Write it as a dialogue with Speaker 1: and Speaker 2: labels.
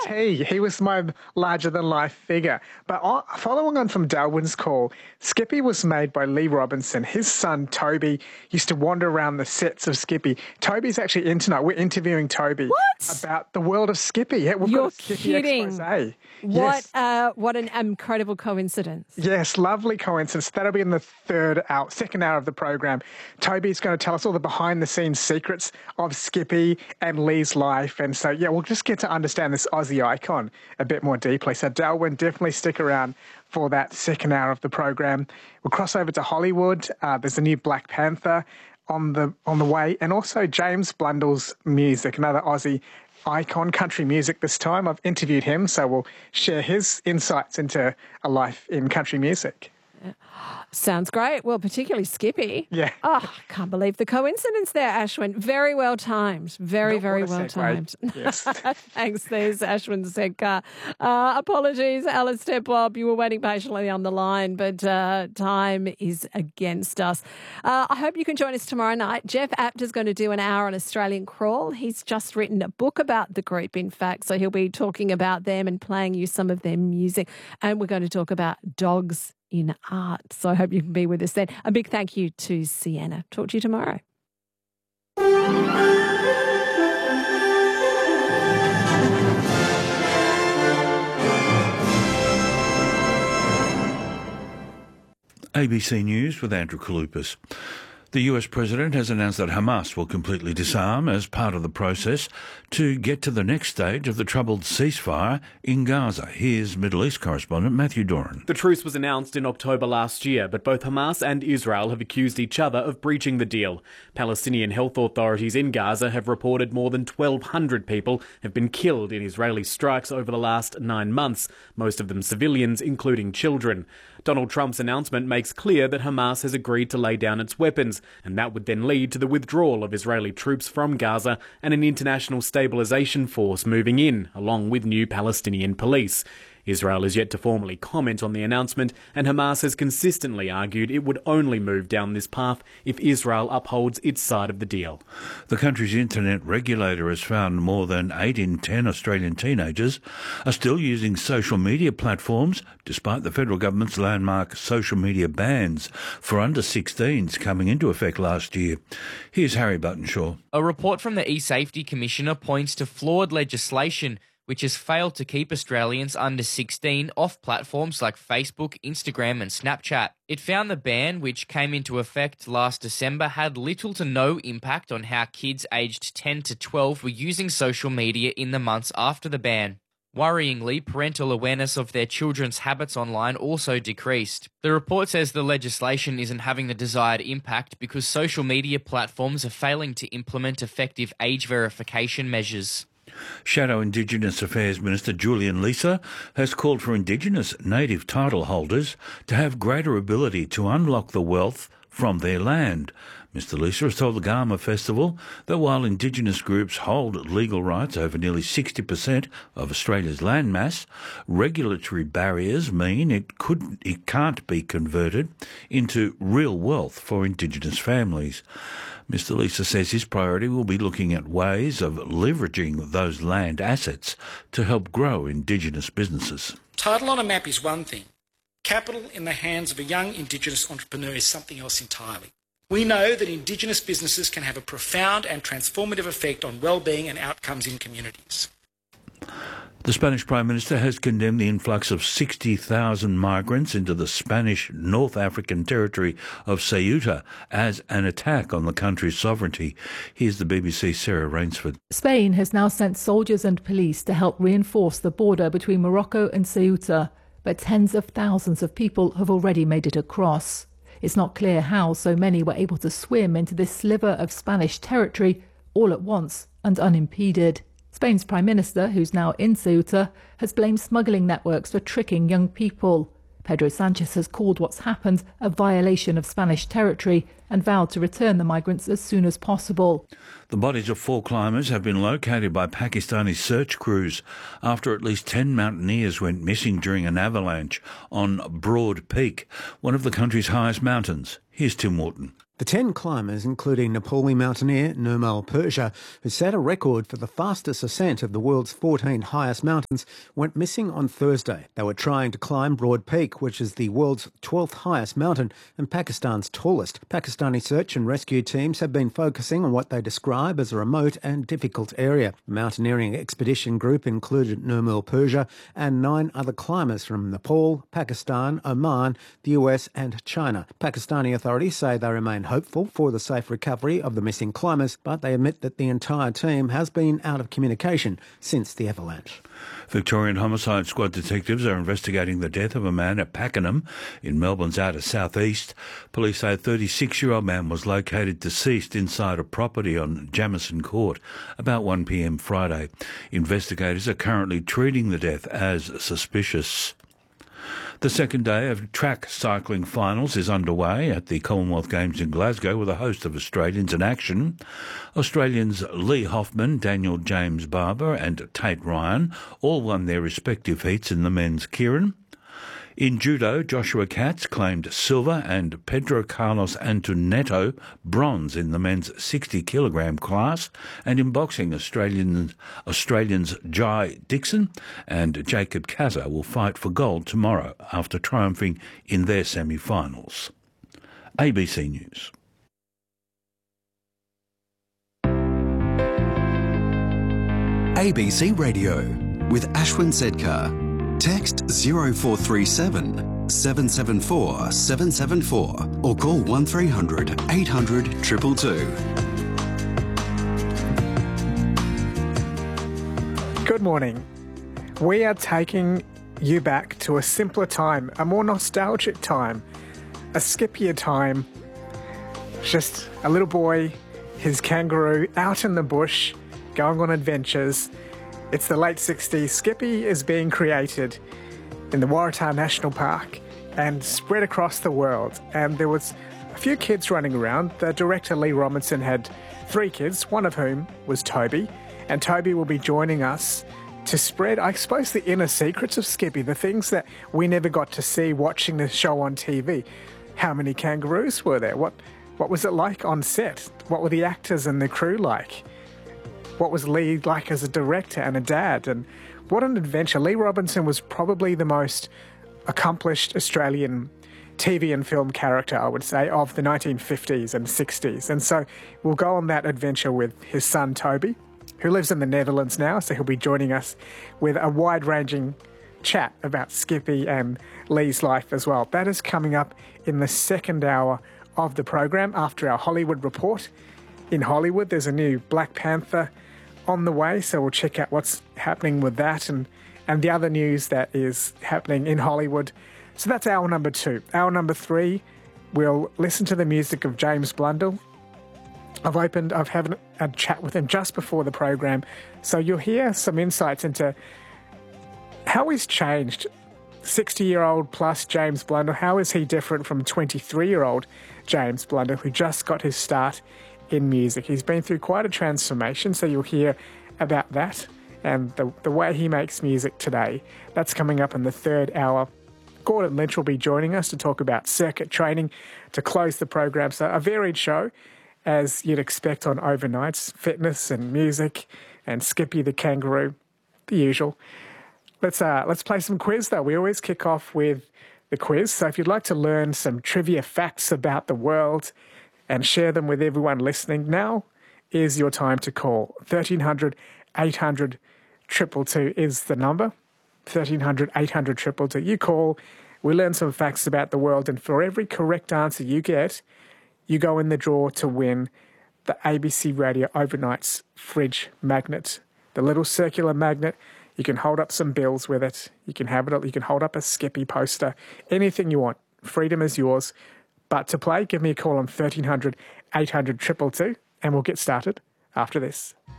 Speaker 1: was he. He was my larger-than-life figure. But following on from Darwin's call, Skippy was made by Lee Robinson. His son, Toby, used to wander around the sets of Skippy. Toby's actually in tonight. We're interviewing Toby about the world of Skippy. Yeah, we've got a Skippy
Speaker 2: kidding.
Speaker 1: expose.
Speaker 2: What,
Speaker 1: Yes.
Speaker 2: what an incredible coincidence.
Speaker 1: Yes, lovely coincidence. That'll be in the second hour of the program. Toby's going to tell us all the behind-the-scenes secrets of Skippy and Lee's life. And so, yeah, we'll just get to understand this Aussie icon a bit more deeply. So, Darwin, definitely stick around for that second hour of the program. We'll cross over to Hollywood. There's a new Black Panther on the way, and also James Blundell's music, another Aussie icon, country music this time. I've interviewed him, so we'll share his insights into a life in country music.
Speaker 2: Sounds great. Well, particularly Skippy.
Speaker 1: Yeah.
Speaker 2: Oh, can't believe the coincidence there, Ashwin. Very well timed. Very well timed.
Speaker 1: Yes.
Speaker 2: Thanks, there's Ashwin Sekar. Apologies, Alistair Bob. You were waiting patiently on the line, but time is against us. I hope you can join us tomorrow night. Jeff Apter's going to do an hour on Australian Crawl. He's just written a book about the group, in fact, so he'll be talking about them and playing you some of their music. And we're going to talk about dogs in art. So I hope you can be with us then. A big thank you to Sienna. Talk to you tomorrow.
Speaker 3: ABC News with Andrew Kalupas. The US President has announced that Hamas will completely disarm as part of the process to get to the next stage of the troubled ceasefire in Gaza. Here's Middle East correspondent Matthew Doran.
Speaker 4: The truce was announced in October last year, but both Hamas and Israel have accused each other of breaching the deal. Palestinian health authorities in Gaza have reported more than 1,200 people have been killed in Israeli strikes over the last 9 months, most of them civilians, including children. Donald Trump's announcement makes clear that Hamas has agreed to lay down its weapons, and that would then lead to the withdrawal of Israeli troops from Gaza and an international stabilisation force moving in, along with new Palestinian police. Israel is yet to formally comment on the announcement, and Hamas has consistently argued it would only move down this path if Israel upholds its side of the deal.
Speaker 3: The country's internet regulator has found more than 8 in 10 Australian teenagers are still using social media platforms, despite the federal government's landmark social media bans for under 16s coming into effect last year. Here's Harry Buttonshaw.
Speaker 5: A report from the eSafety Commissioner points to flawed legislation which has failed to keep Australians under 16 off platforms like Facebook, Instagram and Snapchat. It found the ban, which came into effect last December, had little to no impact on how kids aged 10 to 12 were using social media in the months after the ban. Worryingly, parental awareness of their children's habits online also decreased. The report says the legislation isn't having the desired impact because social media platforms are failing to implement effective age verification measures.
Speaker 3: Shadow Indigenous Affairs Minister Julian Leeser has called for Indigenous native title holders to have greater ability to unlock the wealth from their land. Mr Leeser has told the Garma Festival that while Indigenous groups hold legal rights over nearly 60% of Australia's landmass, regulatory barriers mean it can't be converted into real wealth for Indigenous families. Mr Leeser says his priority will be looking at ways of leveraging those land assets to help grow Indigenous businesses.
Speaker 6: Title on a map is one thing. Capital in the hands of a young Indigenous entrepreneur is something else entirely. We know that Indigenous businesses can have a profound and transformative effect on well-being and outcomes in communities.
Speaker 3: The Spanish Prime Minister has condemned the influx of 60,000 migrants into the Spanish North African territory of Ceuta as an attack on the country's sovereignty. Here's the BBC's Sarah Rainsford.
Speaker 7: Spain has now sent soldiers and police to help reinforce the border between Morocco and Ceuta, but tens of thousands of people have already made it across. It's not clear how so many were able to swim into this sliver of Spanish territory all at once and unimpeded. Spain's Prime Minister, who's now in Ceuta, has blamed smuggling networks for tricking young people. Pedro Sanchez has called what's happened a violation of Spanish territory and vowed to return the migrants as soon as possible.
Speaker 3: The bodies of 4 climbers have been located by Pakistani search crews after at least 10 mountaineers went missing during an avalanche on Broad Peak, one of the country's highest mountains. Here's Tim Wharton.
Speaker 8: The 10 climbers, including Nepali mountaineer Nirmal Persia, who set a record for the fastest ascent of the world's 14 highest mountains, went missing on Thursday. They were trying to climb Broad Peak, which is the world's 12th highest mountain and Pakistan's tallest. Pakistani search and rescue teams have been focusing on what they describe as a remote and difficult area. The mountaineering expedition group included Nirmal Persia and 9 other climbers from Nepal, Pakistan, Oman, the US and China. Pakistani authorities say they remain hopeful for the safe recovery of the missing climbers, but they admit that the entire team has been out of communication since the avalanche.
Speaker 3: Victorian Homicide Squad detectives are investigating the death of a man at Pakenham in Melbourne's outer southeast. Police say a 36-year-old man was located deceased inside a property on Jamison Court about 1 p.m. Friday. Investigators are currently treating the death as suspicious. The second day of track cycling finals is underway at the Commonwealth Games in Glasgow with a host of Australians in action. Australians Lee Hoffman, Daniel James Barber and Tate Ryan all won their respective heats in the men's keirin. In judo, Joshua Katz claimed silver and Pedro Carlos Antonetto bronze in the men's 60-kilogram class. And in boxing, Australians Jai Dixon and Jacob Kaza will fight for gold tomorrow after triumphing in their semi-finals. ABC News.
Speaker 9: ABC Radio with Ashwin Sedkar. Text 0437 774 774 or call 1300 800 222.
Speaker 1: Good morning. We are taking you back to a simpler time, a more nostalgic time, a skippier time. Just a little boy, his kangaroo, out in the bush, going on adventures. It's the late 60s. Skippy is being created in the Waratah National Park and spread across the world. And there was a few kids running around. The director, Lee Robinson, had 3 kids, one of whom was Toby. And Toby will be joining us to spread, I suppose, the inner secrets of Skippy, the things that we never got to see watching the show on TV. How many kangaroos were there? What was it like on set? What were the actors and the crew like? What was Lee like as a director and a dad? And what an adventure. Lee Robinson was probably the most accomplished Australian TV and film character, I would say, of the 1950s and 60s. And so we'll go on that adventure with his son, Toby, who lives in the Netherlands now. So he'll be joining us with a wide-ranging chat about Skippy and Lee's life as well. That is coming up in the second hour of the program after our Hollywood report. In Hollywood, there's a new Black Panther on the way, so we'll check out what's happening with that and the other news that is happening in Hollywood. So that's hour number 2. Hour number 3, we'll listen to the music of James Blundell. I've had a chat with him just before the program, so you'll hear some insights into how he's changed. 60-year-old plus James Blundell, how is he different from 23-year-old James Blundell, who just got his start in music? He's been through quite a transformation, so you'll hear about that and the way he makes music today. That's coming up in the third hour. Gordon Lynch will be joining us to talk about circuit training to close the program. So a varied show, as you'd expect on overnights, fitness and music and Skippy the kangaroo, the usual. Let's play some quiz, though. We always kick off with the quiz. So if you'd like to learn some trivia facts about the world and share them with everyone listening, now is your time to call. 1300 800 222 is the number. 1300 800 222. You call, we learn some facts about the world, and for every correct answer you get, you go in the draw to win the ABC Radio Overnights fridge magnet. The little circular magnet. You can hold up some bills with it. You can have it. You can hold up a Skippy poster. Anything you want. Freedom is yours. But to play, give me a call on 1300 800 222, and we'll get started after this.